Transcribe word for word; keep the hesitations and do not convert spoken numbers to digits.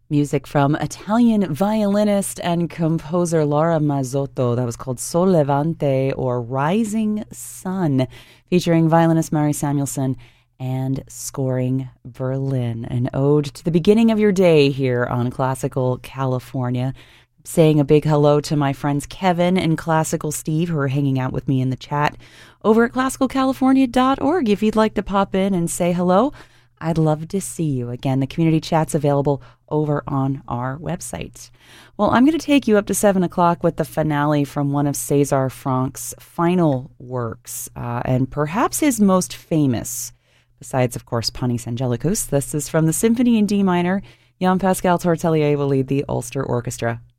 Music from Italian violinist and composer Laura Mazzotto. That was called Sol Levante, or Rising Sun, featuring violinist Mary Samuelson and Scoring Berlin. An ode to the beginning of your day here on Classical California. Saying a big hello to my friends Kevin and Classical Steve, who are hanging out with me in the chat over at classical california dot org. If you'd like to pop in and say hello, I'd love to see you. Again, the community chat's available over on our website. Well, I'm going to take you up to seven o'clock with the finale from one of César Franck's final works, uh, and perhaps his most famous, besides, of course, Panis Angelicus. This is from the Symphony in D minor. Jean-Pascal Tortelier will lead the Ulster Orchestra.